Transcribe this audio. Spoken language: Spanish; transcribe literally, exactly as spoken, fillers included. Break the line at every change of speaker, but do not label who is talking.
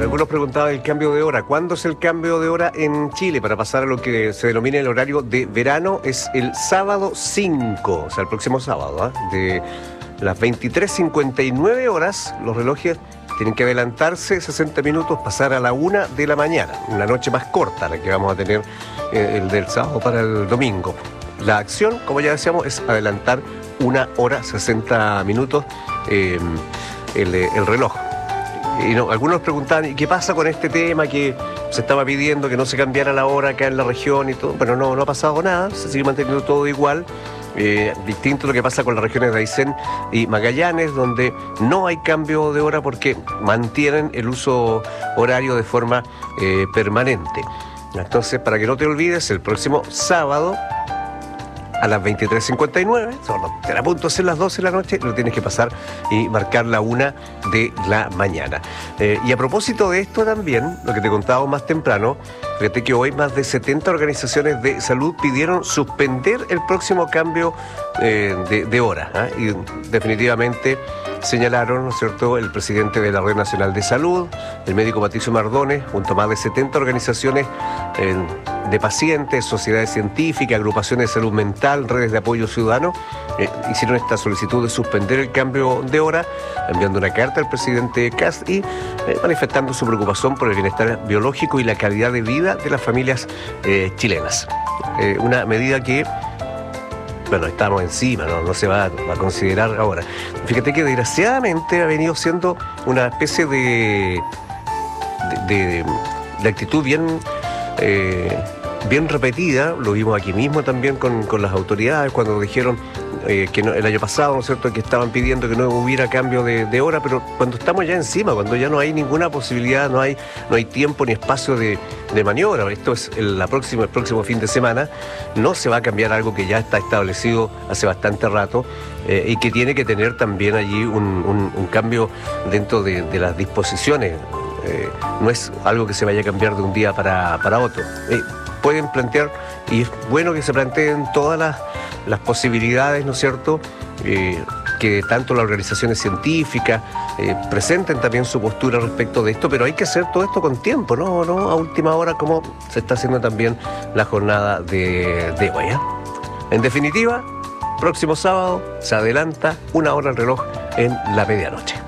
algunos preguntaban el cambio de hora. ¿Cuándo es el cambio de hora en Chile para pasar a lo que se denomina el horario de verano? Es el sábado cinco, o sea, el próximo sábado, ¿eh? De las veintitrés cincuenta y nueve horas, los relojes tienen que adelantarse sesenta minutos, pasar a la una de la mañana. Una noche más corta la que vamos a tener, eh, el del sábado para el domingo. La acción, como ya decíamos, es adelantar una hora sesenta minutos eh, el, el reloj. Y no, algunos preguntaban, ¿y qué pasa con este tema que se estaba pidiendo que no se cambiara la hora acá en la región y todo? Bueno, no, no ha pasado nada, se sigue manteniendo todo igual. Eh, distinto a lo que pasa con las regiones de Aysén y Magallanes, donde no hay cambio de hora porque mantienen el uso horario de forma eh, permanente. Entonces, para que no te olvides, el próximo sábado a las veintitrés cincuenta y nueve, te a punto de ser las doce de la noche, lo tienes que pasar y marcar la una de la mañana. Eh, y a propósito de esto también, lo que te contaba más temprano, fíjate que hoy más de setenta organizaciones de salud pidieron suspender el próximo cambio eh, de, de hora, ¿eh? Y definitivamente señalaron, ¿no es cierto?, el presidente de la Red Nacional de Salud, el médico Patricio Mardones, junto a más de setenta organizaciones eh, de pacientes, sociedades científicas, agrupaciones de salud mental, redes de apoyo ciudadano, eh, hicieron esta solicitud de suspender el cambio de hora, enviando una carta al presidente Kast y eh, manifestando su preocupación por el bienestar biológico y la calidad de vida de las familias eh, chilenas. Eh, una medida que, bueno, estamos encima, no, no se va a, a considerar ahora. Fíjate que desgraciadamente ha venido siendo una especie de, de, de, de actitud bien, eh, bien repetida. Lo vimos aquí mismo también con, con las autoridades cuando dijeron eh, que no, el año pasado, ¿no es cierto?, que estaban pidiendo que no hubiera cambio de, de hora, pero cuando estamos ya encima, cuando ya no hay ninguna posibilidad, no hay, no hay tiempo ni espacio de, de maniobra, esto es el, la próxima, el próximo fin de semana, no se va a cambiar algo que ya está establecido hace bastante rato eh, y que tiene que tener también allí un, un, un cambio dentro de, de las disposiciones. Eh, no es algo que se vaya a cambiar de un día para, para otro. Eh, pueden plantear, y es bueno que se planteen todas las, las posibilidades, ¿no es cierto?, eh, que tanto las organizaciones científicas eh, presenten también su postura respecto de esto, pero hay que hacer todo esto con tiempo, no, no a última hora como se está haciendo también la jornada de, de hoy, ¿eh? En definitiva, próximo sábado se adelanta una hora el reloj en la medianoche.